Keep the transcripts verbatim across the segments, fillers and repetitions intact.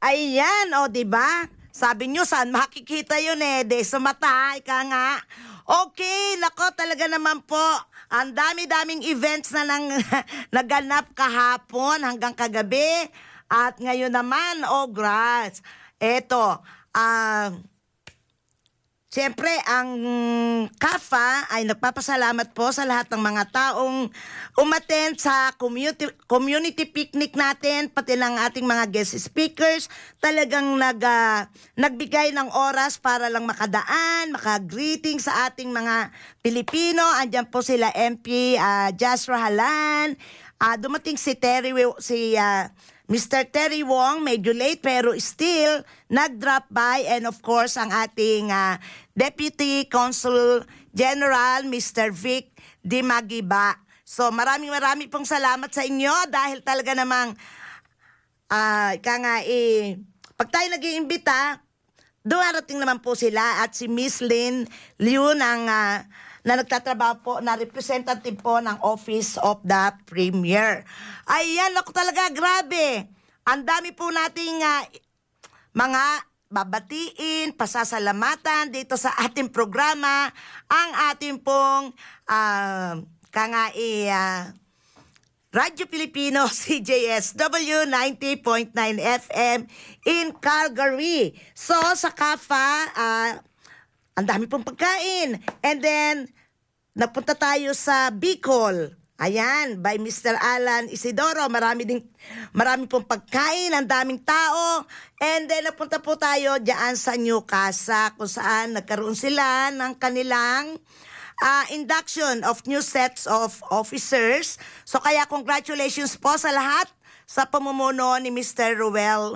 Ayan, o, di ba? Sabi nyo, saan makikita yun eh? De, sa mata, ika nga. Okay, nako, talaga naman po. Ang dami-daming events na nang, naganap kahapon hanggang kagabi. At ngayon naman, oh, grass. Eto, ah... Uh, Siyempre, ang K A F A ay nagpapasalamat po sa lahat ng mga taong umattend sa community, community picnic natin, pati ng ating mga guest speakers. Talagang nag, uh, nagbigay ng oras para lang makadaan, makagreeting sa ating mga Pilipino. Andyan po sila M P uh, Jasra Halan, uh, dumating si Terry, si... Uh, Mister Terry Wong, medyo late pero still nag-drop by, and of course ang ating uh, Deputy Consul General Mister Vic Dimagiba. So maraming maraming pong salamat sa inyo dahil talaga namang uh, ika nga eh, pag tayo nag-iimbita, dumarating naman po sila, at si Miss Lynn Liu ng uh, na nagtatrabaho po, na representative po ng Office of the Premier. Ayan, ako talaga, grabe. Ang dami po nating uh, mga babatiin, pasasalamatan dito sa ating programa, ang ating pong uh, kangai uh, Radyo Pilipino C J S W ninety point nine F M in Calgary. So, sa K A F A, uh, ang dami pong pagkain. And then, napunta tayo sa Bicol. Ayan, by Mister Alan Isidoro. Marami ding, marami pong pagkain, ang daming tao. And then, napunta po tayo dyan sa New Casa, kung saan nagkaroon sila ng kanilang uh, induction of new sets of officers. So, kaya congratulations po sa lahat sa pamumuno ni Mister Ruel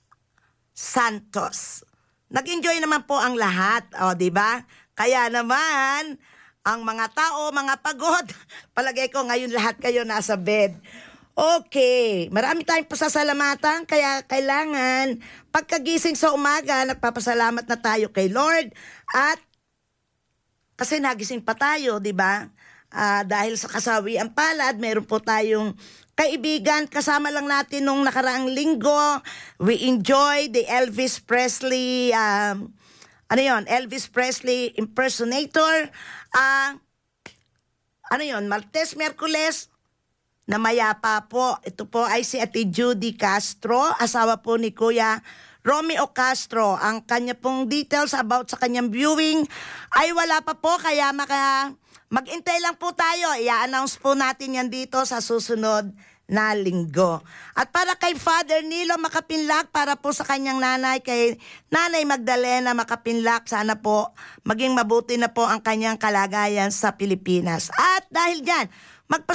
Santos. Nag-enjoy naman po ang lahat, o, di ba? Kaya naman, ang mga tao, mga pagod, palagay ko ngayon lahat kayo nasa bed. Okay, marami tayong pasasalamatan, kaya kailangan pagkagising sa umaga, nagpapasalamat na tayo kay Lord, at kasi nagising pa tayo, di ba? Uh, dahil sa kasawiang palad, meron po tayong kaibigan, kasama lang natin nung nakaraang linggo. We enjoy the Elvis Presley, um, ano yon, Elvis Presley impersonator. Uh, ano yon, Martes, Miyerkules, na mayapa po. Ito po ay si Ate Judy Castro, asawa po ni Kuya Romeo Castro. Ang kanya pong details about sa kanyang viewing ay wala pa po, kaya maka... Mag-intay lang po tayo. I-announce po natin yan dito sa susunod na linggo. At para kay Father Nilo Makapinlak, para po sa kanyang nanay, kay Nanay Magdalena Makapinlak, sana po maging mabuti na po ang kanyang kalagayan sa Pilipinas. At dahil dyan,